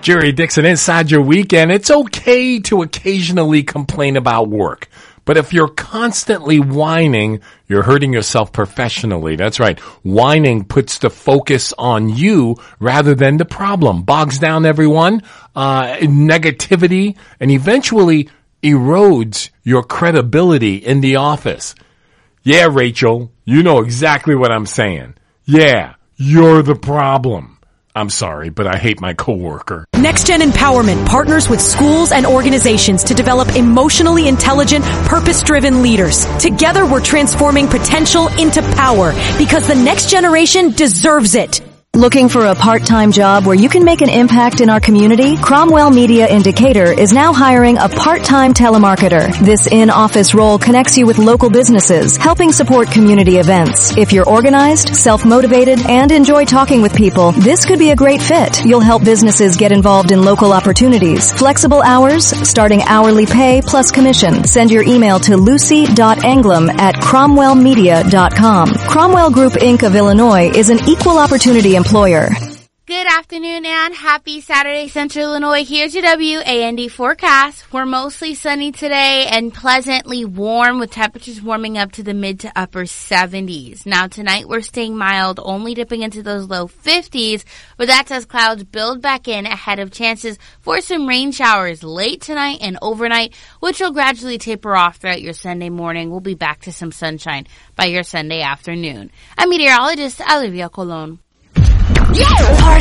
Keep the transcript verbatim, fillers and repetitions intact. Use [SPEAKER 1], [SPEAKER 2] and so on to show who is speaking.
[SPEAKER 1] Jerry Dixon inside your weekend. It's okay to occasionally complain about work. But if you're constantly whining, you're hurting yourself professionally. That's right. Whining puts the focus on you rather than the problem. Bogs down everyone, uh, negativity, and eventually erodes your credibility in the office. Yeah, Rachel, you know exactly what I'm saying. Yeah, you're the problem. I'm sorry, but I hate my coworker.
[SPEAKER 2] NextGen Empowerment partners with schools and organizations to develop emotionally intelligent, purpose-driven leaders. Together, we're transforming potential into power because the next generation deserves it.
[SPEAKER 3] Looking for a part-time job where you can make an impact in our community? Cromwell Media in Decatur is now hiring a part-time telemarketer. This in-office role connects you with local businesses, helping support community events. If you're organized, self-motivated, and enjoy talking with people, this could be a great fit. You'll help businesses get involved in local opportunities. Flexible hours, starting hourly pay plus commission. Send your email to lucy dot anglem at cromwell media dot com. Cromwell Group Incorporated of Illinois is an equal opportunity employer.
[SPEAKER 4] Good afternoon and happy Saturday, Central Illinois. Here's your W A N D forecast. We're mostly sunny today and pleasantly warm with temperatures warming up to the mid to upper seventies. Now tonight we're staying mild, only dipping into those low fifties, but that's as clouds build back in ahead of chances for some rain showers late tonight and overnight, which will gradually taper off throughout your Sunday morning. We'll be back to some sunshine by your Sunday afternoon. I'm meteorologist Olivia Colon.
[SPEAKER 5] Yeah! Party